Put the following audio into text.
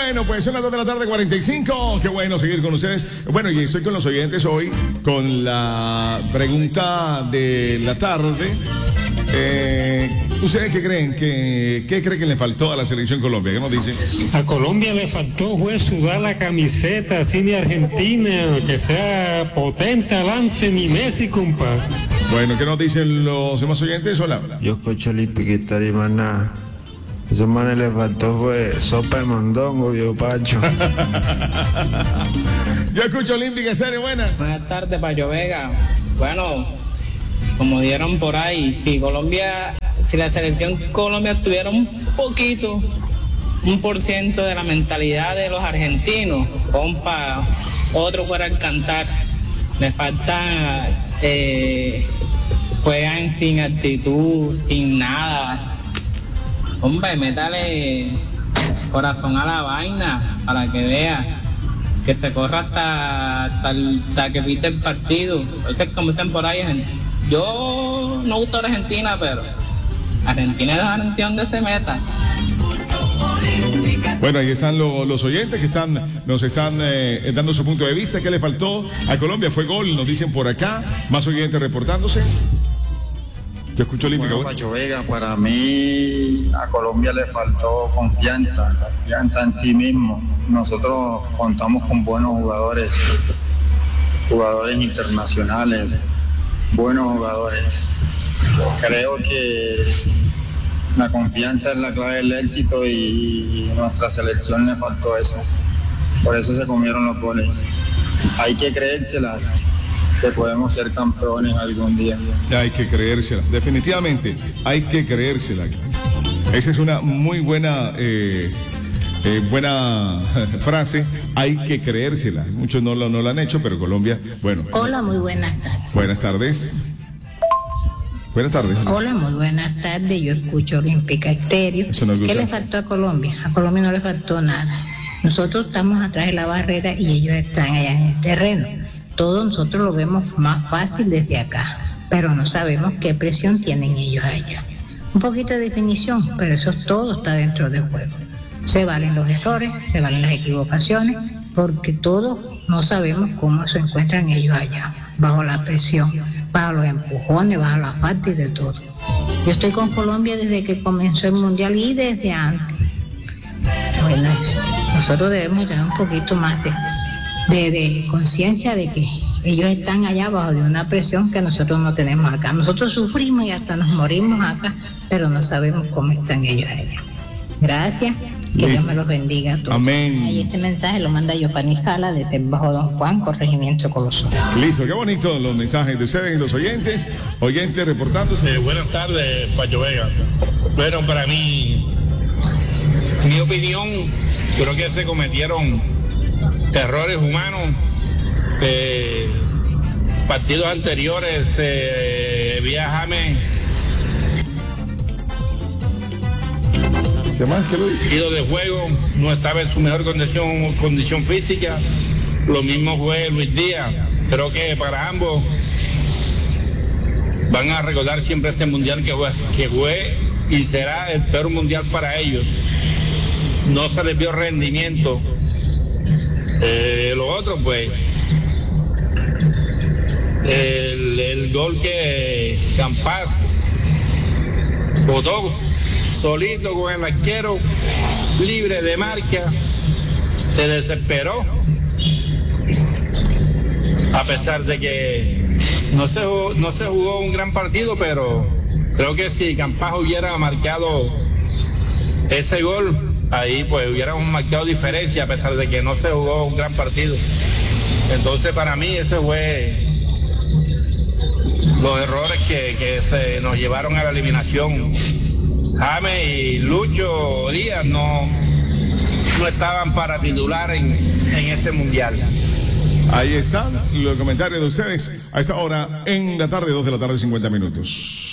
Bueno, pues son las 2 de la tarde, 45. Qué bueno seguir con ustedes. Bueno, y estoy con los oyentes hoy con la pregunta de la tarde. ¿Ustedes qué creen? ¿Qué creen que le faltó a la selección Colombia? ¿Qué nos dicen? A Colombia le faltó, fue sudar la camiseta así de Argentina, que sea potente adelante, ni Messi, compa. Bueno, ¿qué nos dicen los demás oyentes? Hola. Yo escucho Lipiquita y más nada. Esos manes les faltó fue sopa de mondongo, viejo Pacho. Yo escucho Olímpica Serie, buenas. Buenas tardes, Payo Vega. Bueno, como dieron por ahí, si la selección Colombia tuviera un poquito, 1% de la mentalidad de los argentinos, compa, otro fuera al cantar. Le falta, juegan sin actitud, sin nada. Hombre, métale corazón a la vaina para que vea, que se corra hasta que pite el partido. Entonces, como dicen por ahí, yo no gusto a Argentina, pero Argentina es Argentina donde se meta. Bueno, ahí están los oyentes que nos están dando su punto de vista. ¿Qué le faltó a Colombia? Fue gol, nos dicen por acá. Más oyentes reportándose. Yo escucho Olímpica. Bueno, Pacho Vega, para mí a Colombia le faltó confianza en sí mismo. Nosotros contamos con buenos jugadores internacionales, buenos jugadores. Creo que la confianza es la clave del éxito y nuestra selección le faltó eso. Por eso se comieron los goles. Hay que creérselas, que podemos ser campeones algún día. Hay que creérsela, definitivamente, hay que creérsela. Esa es una muy buena frase, hay que creérsela. Muchos no lo han hecho, pero Colombia, bueno. Hola, muy buenas tardes. Buenas tardes. Buenas tardes. Hola, muy buenas tardes. Yo escucho Olímpica Estéreo. ¿Qué le faltó a Colombia? A Colombia no le faltó nada. Nosotros estamos atrás de la barrera y ellos están allá en el terreno. Todo nosotros lo vemos más fácil desde acá, pero no sabemos qué presión tienen ellos allá. Un poquito de definición, pero eso todo está dentro del juego. Se valen los errores, se valen las equivocaciones, porque todos no sabemos cómo se encuentran ellos allá, bajo la presión, bajo los empujones, bajo la falta y de todo. Yo estoy con Colombia desde que comenzó el Mundial y desde antes. Bueno, nosotros debemos tener un poquito más de conciencia de que ellos están allá bajo de una presión que nosotros no tenemos acá. Nosotros sufrimos y hasta nos morimos acá, pero no sabemos cómo están ellos allá. Gracias, que Dios me los bendiga a todos. Amén. Ahí este mensaje lo manda Giovanni Sala desde Bajo Don Juan, Corregimiento Colosón. Listo, qué bonito los mensajes de ustedes y los oyentes reportándose. Buenas tardes, Pacho Vega. Bueno, para mí, mi opinión, creo que se cometieron errores humanos. Partidos anteriores, vía James. ¿Qué más? ¿Qué lo dice? Partido de juego, no estaba en su mejor condición física. Lo mismo fue Luis Díaz. Creo que para ambos van a recordar siempre este mundial que fue y será el peor mundial para ellos. No se les vio rendimiento. Lo otro, pues, el gol que Campas botó solito con el arquero, libre de marca, se desesperó, a pesar de que no se jugó un gran partido, pero creo que si Campas hubiera marcado ese gol, ahí pues hubiéramos marcado diferencia, a pesar de que no se jugó un gran partido. Entonces para mí ese fue los errores que se nos llevaron a la eliminación. James y Lucho Díaz no estaban para titular en este mundial. Ahí están los comentarios de ustedes a esta hora en la tarde, 2 de la tarde, 50 minutos.